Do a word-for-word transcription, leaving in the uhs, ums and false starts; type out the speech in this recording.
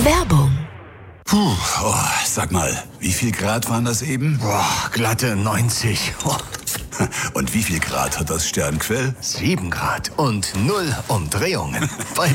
Werbung. Puh, oh, sag mal, wie viel Grad waren das eben? Boah, glatte neunzig. Oh. Und wie viel Grad hat das Sternquell? Sieben Grad und null Umdrehungen. Bei